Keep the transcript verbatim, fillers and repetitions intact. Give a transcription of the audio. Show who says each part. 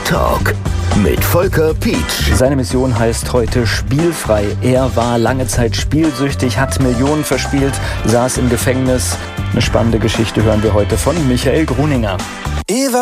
Speaker 1: Talk mit Volker Pietsch.
Speaker 2: Seine Mission heißt heute spielfrei. Er war lange Zeit spielsüchtig, hat Millionen verspielt, saß im Gefängnis. Eine spannende Geschichte hören wir heute von Michael Gruninger.